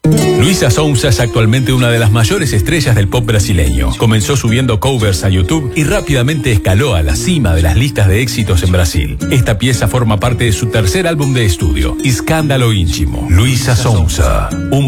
Luísa Sonza es actualmente una de las mayores estrellas del pop brasileño. Comenzó subiendo covers a YouTube y rápidamente escaló a la cima de las listas de éxitos en Brasil. Esta pieza forma parte de su tercer álbum de estudio, Escándalo Íntimo. Luísa Sonza, un